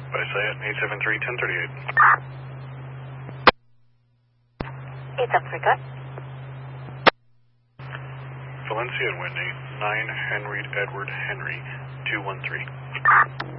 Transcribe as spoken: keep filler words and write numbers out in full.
By Sayat, eight seven three, ten thirty-eight. eight seven three, good. Valencia and Whitney, nine Henry Edward Henry, two one three.